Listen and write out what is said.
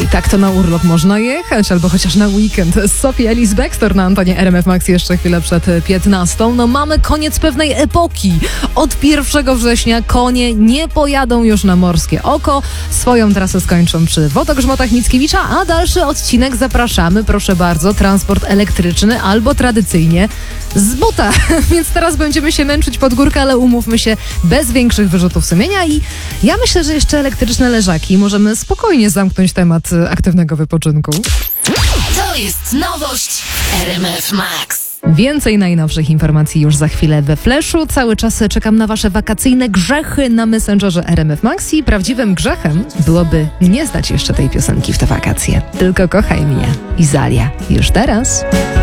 tak to na urlop można jechać, albo chociaż na weekend. Sophie Ellis Bextor na antenie RMF Max jeszcze chwilę przed 15. No mamy koniec pewnej epoki. Od 1 września konie nie pojadą już na Morskie Oko. Swoją trasę skończą przy Wodogrzmotach Mickiewicza, a dalszy odcinek zapraszamy, proszę bardzo, transport elektryczny albo tradycyjnie z buta. Więc teraz będziemy się męczyć pod górkę, ale umówmy się, bez większych wyrzutów sumienia i ja myślę, że jeszcze elektryczne leżaki możemy spokojnie zamknąć temat aktywnego wypoczynku. To jest nowość w RMF Max. Więcej najnowszych informacji już za chwilę we Flashu. Cały czas czekam na wasze wakacyjne grzechy na Messengerze RMF Max i prawdziwym grzechem byłoby nie zdać jeszcze tej piosenki w te wakacje. Tylko kochaj mnie. Izalia. Już teraz.